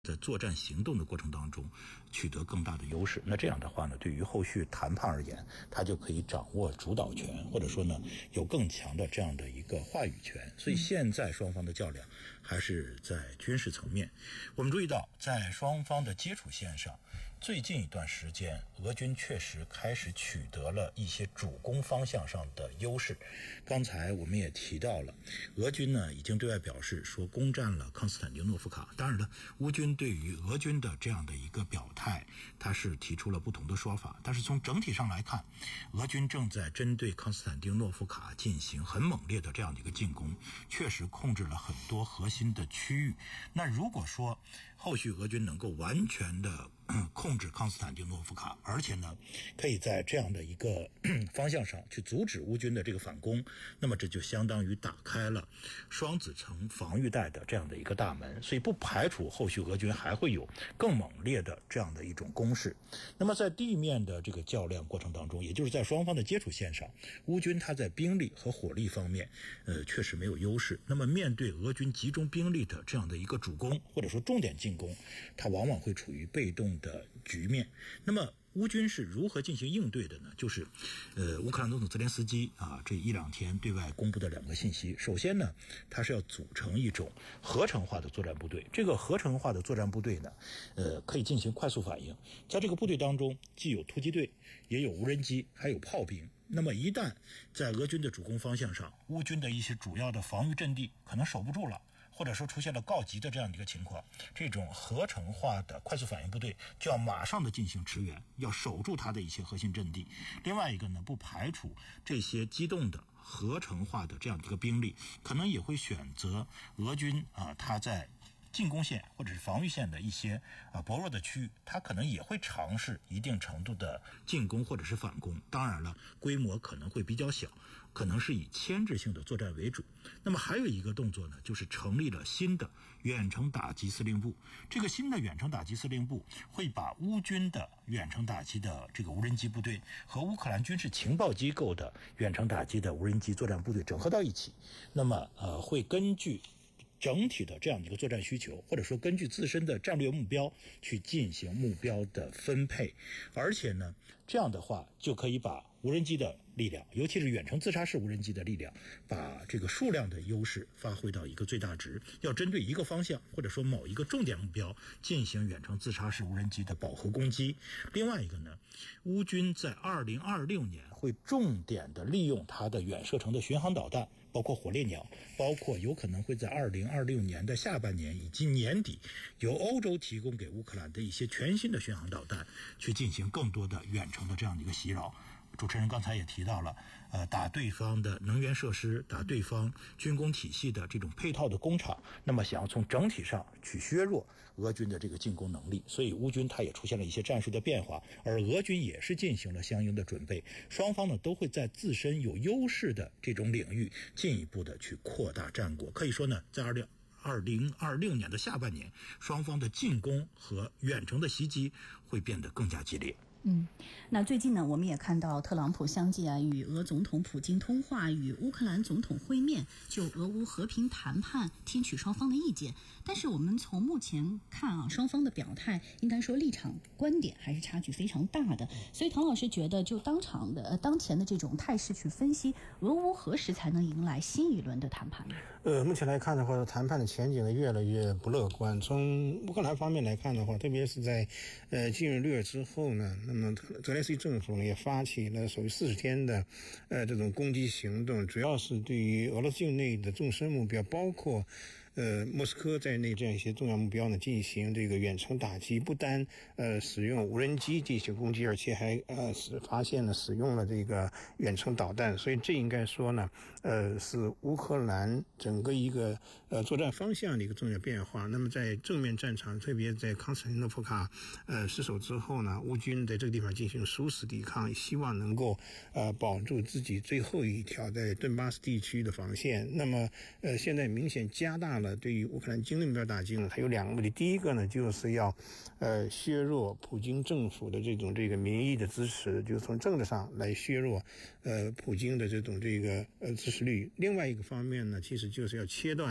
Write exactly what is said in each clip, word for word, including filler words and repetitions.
在作战行动的过程当中取得更大的优势。那这样的话呢，对于后续谈判而言，他就可以掌握主导权，或者说呢有更强的这样的一个话语权。所以现在双方的较量还是在军事层面。我们注意到在双方的接触线上，最近一段时间俄军确实开始取得了一些主攻方向上的优势。刚才我们也提到了，俄军呢已经对外表示说攻占了康斯坦丁诺夫卡。当然了，乌军对于俄军的这样的一个表态，他是提出了不同的说法，但是从整体上来看，俄军正在针对康斯坦丁诺夫卡进行很猛烈的这样的一个进攻，确实控制了很多核心的区域。那如果说后续俄军能够完全的控制康斯坦丁诺夫卡，而且呢可以在这样的一个方向上去阻止乌军的这个反攻，那么这就相当于打开了双子城防御带的这样的一个大门，所以不排除后续俄军还会有更猛烈的这样的一种攻势。那么在地面的这个较量过程当中，也就是在双方的接触线上，乌军他在兵力和火力方面呃，确实没有优势。那么面对俄军集中兵力的这样的一个主攻或者说重点进攻，他往往会处于被动的局面。那么乌军是如何进行应对的呢？就是呃，乌克兰总统泽连斯基啊，这一两天对外公布的两个信息。首先呢，他是要组成一种合成化的作战部队。这个合成化的作战部队呢，呃，可以进行快速反应。在这个部队当中，既有突击队，也有无人机，还有炮兵。那么一旦在俄军的主攻方向上，乌军的一些主要的防御阵地可能守不住了，或者说出现了告急的这样的一个情况，这种合成化的快速反应部队就要马上的进行驰援，要守住它的一些核心阵地。另外一个呢，不排除这些机动的合成化的这样的一个兵力，可能也会选择俄军啊，他在进攻线或者是防御线的一些啊薄弱的区域，它可能也会尝试一定程度的进攻或者是反攻。当然了，规模可能会比较小，可能是以牵制性的作战为主。那么还有一个动作呢，就是成立了新的远程打击司令部。这个新的远程打击司令部会把乌军的远程打击的这个无人机部队和乌克兰军事情报机构的远程打击的无人机作战部队整合到一起。那么呃，会根据整体的这样一个作战需求，或者说根据自身的战略目标去进行目标的分配。而且呢，这样的话就可以把无人机的力量，尤其是远程自杀式无人机的力量，把这个数量的优势发挥到一个最大值，要针对一个方向或者说某一个重点目标进行远程自杀式无人机的饱和攻击。另外一个呢，乌军在二零二六年会重点的利用它的远射程的巡航导弹，包括火烈鸟，包括有可能会在二零二六年的下半年以及年底由欧洲提供给乌克兰的一些全新的巡航导弹，去进行更多的远程的这样的一个袭扰。主持人刚才也提到了，呃，打对方的能源设施，打对方军工体系的这种配套的工厂，那么想要从整体上去削弱俄军的这个进攻能力，所以乌军它也出现了一些战术的变化，而俄军也是进行了相应的准备。双方呢都会在自身有优势的这种领域进一步的去扩大战果。可以说呢，在二零二零二六年的下半年，双方的进攻和远程的袭击会变得更加激烈。 嗯，那最近呢，我们也看到特朗普相继啊与俄总统普京通话，与乌克兰总统会面，就俄乌和平谈判听取双方的意见。但是我们从目前看啊，双方的表态应该说立场观点还是差距非常大的。所以唐老师觉得，就当场的呃当前的这种态势去分析，俄乌何时才能迎来新一轮的谈判呢？ 呃，目前来看的话，谈判的前景呢越来越不乐观。从乌克兰方面来看的话，特别是在呃进入六月之后呢，那么泽连斯基政府呢也发起了所谓四十天的呃这种攻击行动，主要是对于俄罗斯境内的纵深目标，包括呃莫斯科在内这样一些重要目标呢进行这个远程打击，不单呃使用无人机进行攻击，而且还呃是发现了使用了这个远程导弹。所以这应该说呢呃是乌克兰整个一个呃作战方向的一个重要变化。那么在正面战场，特别在康斯坦丁诺夫卡呃失守之后呢，乌军在这个地方进行殊死抵抗，希望能够呃保住自己最后一条在顿巴斯地区的防线。那么呃现在明显加大了对于乌克兰境内目标打击呢，它有两个目的。第一个呢，就是要呃削弱普京政府的这种这个民意的支持，就是从政治上来削弱呃普京的这种这个呃支持率。另外一个方面呢，其实就是要切断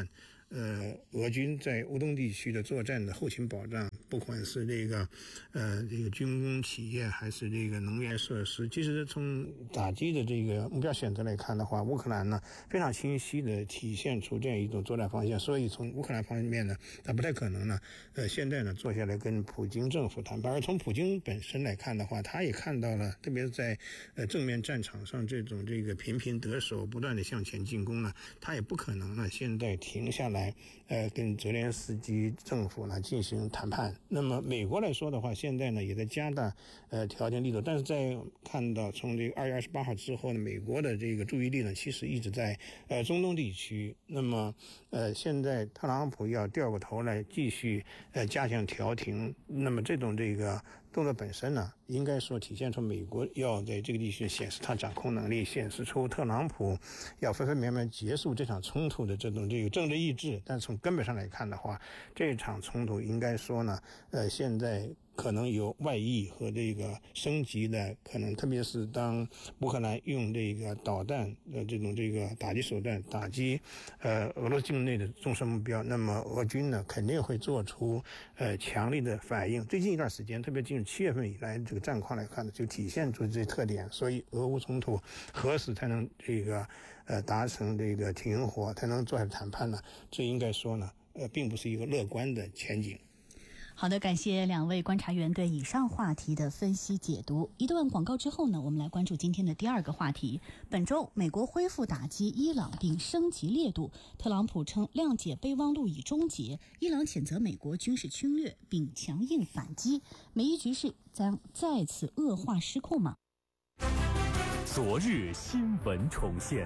呃，俄军在乌东地区的作战的后勤保障，不管是这个，呃，这个军工企业还是这个能源设施，其实从打击的这个目标选择来看的话，乌克兰呢非常清晰的体现出这样一种作战方向。所以从乌克兰方面呢，它不太可能呢，呃，现在呢坐下来跟普京政府谈判。而从普京本身来看的话，他也看到了，特别是在呃正面战场上这种这个频频得手，不断的向前进攻呢，他也不可能呢现在停下来。呃，跟泽连斯基政府呢进行谈判。那么美国来说的话，现在呢也在加大呃条件力度，但是在看到从这个二月二十八号之后呢，美国的这个注意力呢其实一直在呃中东地区。那么呃现在特朗普要掉过头来继续呃加强调停，那么这种这个动作本身呢，应该说体现出美国要在这个地区显示它掌控能力，显示出特朗普要分分秒秒结束这场冲突的这种这个政治意志。但从根本上来看的话，这场冲突应该说呢，呃，现在可能有外溢和这个升级的可能，特别是当乌克兰用这个导弹的这种这个打击手段打击呃俄罗斯境内的重视目标，那么俄军呢肯定会做出呃强力的反应。最近一段时间，特别进入七月份以来，这个战况来看呢，就体现出这些特点。所以俄乌冲突何时才能这个呃达成这个停火，才能坐下谈判呢？这应该说呢，呃，并不是一个乐观的前景。 好的，感谢两位观察员对以上话题的分析解读。一段广告之后呢，我们来关注今天的第二个话题。本周，美国恢复打击伊朗并升级烈度，特朗普称谅解备忘录已终结，伊朗谴责美国军事侵略并强硬反击，美伊局势将再次恶化失控吗？ 昨日新闻重现。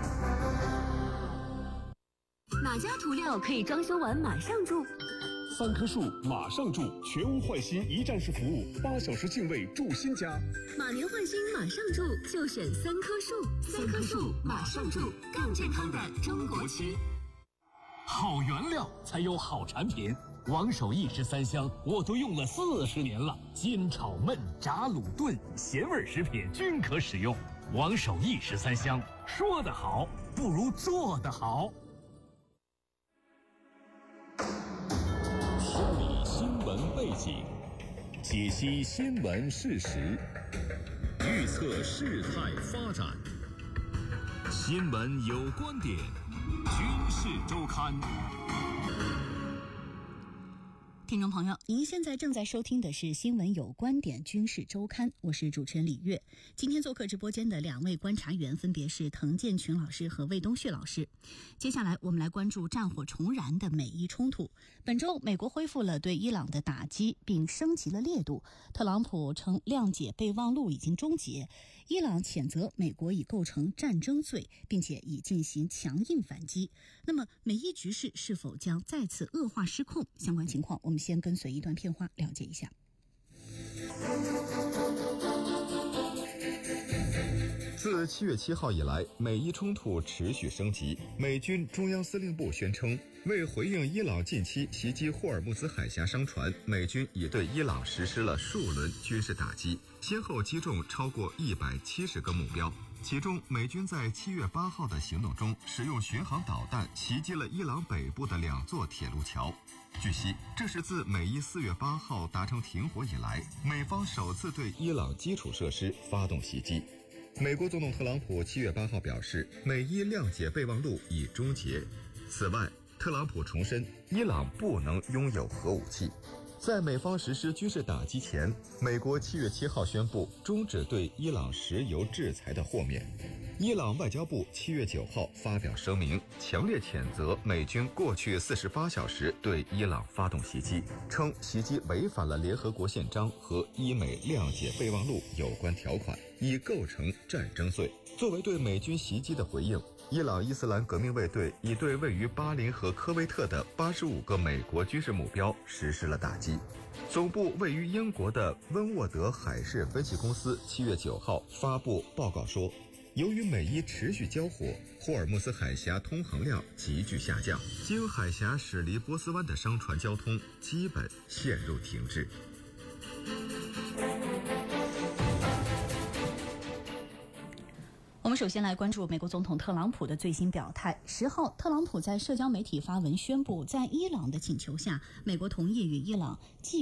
哪家涂料可以装修完马上住？ 三棵树马上住，全屋换新一站式服务，八小时净位住新家。 马年换新马上住，就选三棵树。三棵树马上住，更健康的中国区。 好原料才有好产品，王守义十三香我都用了四十年了，煎炒焖炸卤炖咸味食品均可使用。王守义十三香，说得好不如做得好。 梳理新闻背景，解析新闻事实，预测事态发展。新闻有观点，军事周刊。 听众朋友，您现在正在收听的是《新闻有观点军事周刊》，我是主持人李月。今天做客直播间的两位观察员分别是滕建群老师和魏东旭老师。接下来我们来关注战火重燃的美伊冲突。本周，美国恢复了对伊朗的打击，并升级了烈度。特朗普称谅解备忘录已经终结，伊朗谴责美国已构成战争罪，并且已进行强硬反击。那么，美伊局势是否将再次恶化失控？相关情况，我们先跟随一段片花了解一下。 自七月七号以来，美伊冲突持续升级。美军中央司令部宣称，为回应伊朗近期袭击霍尔木兹海峡商船，美军已对伊朗实施了数轮军事打击，先后击中超过一百七十个目标。其中，美军在七月八号的行动中，使用巡航导弹袭击了伊朗北部的两座铁路桥。据悉，这是自美伊四月八号达成停火以来，美方首次对伊朗基础设施发动袭击。美国总统特朗普七月八号表示，美伊谅解备忘录已终结。此外，特朗普重申，伊朗不能拥有核武器。在美方实施军事打击前，美国七月七号宣布终止对伊朗石油制裁的豁免。伊朗外交部七月九号发表声明，强烈谴责美军过去四十八小时对伊朗发动袭击，称袭击违反了联合国宪章和伊美谅解备忘录有关条款，已构成战争罪。作为对美军袭击的回应，伊朗伊斯兰革命卫队已对位于巴林和科威特的八十五个美国军事目标实施了打击。总部位于英国的温沃德海事分析公司七月九号发布报告说，由于美伊持续交火，霍尔木斯海峡通航量急剧下降，经海峡驶离波斯湾的商船交通基本陷入停滞。 我们首先来关注美国总统特朗普的最新表态。十号，特朗普在社交媒体发文宣布，在伊朗的请求下，美国同意与伊朗继